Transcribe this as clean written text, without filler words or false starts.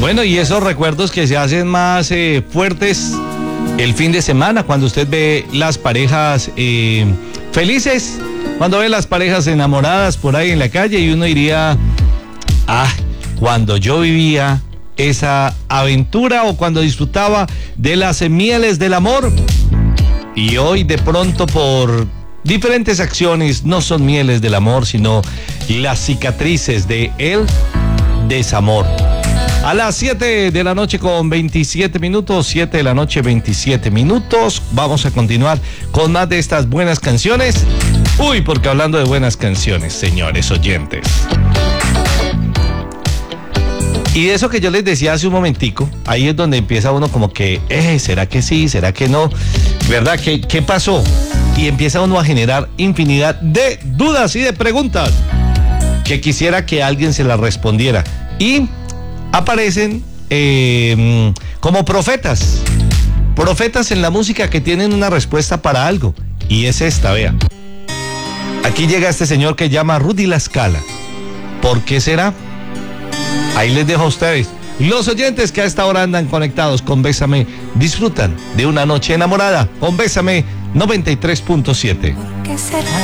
Bueno, y esos recuerdos que se hacen más fuertes el fin de semana, cuando usted ve las parejas felices, cuando ve las parejas enamoradas por ahí en la calle, y uno diría, cuando yo vivía esa aventura o cuando disfrutaba de las mieles del amor, y hoy de pronto por diferentes acciones no son mieles del amor, sino las cicatrices de el desamor. A las 7 de la noche con 27 minutos, 7 de la noche 27 minutos, vamos a continuar con más de estas buenas canciones. Porque hablando de buenas canciones, señores oyentes, y de eso que yo les decía hace un momentico, ahí es donde empieza uno como que, ¿será que sí? ¿Será que no? ¿Verdad? ¿Qué pasó? Y empieza uno a generar infinidad de dudas y de preguntas que quisiera que alguien se las respondiera. Y aparecen como profetas en la música que tienen una respuesta para algo. Y es esta, vea. Aquí llega este señor que llama Rudy La Scala. ¿Por qué será? Ahí les dejo a ustedes. Los oyentes que a esta hora andan conectados con Bésame, disfrutan de una noche enamorada con Bésame 93.7.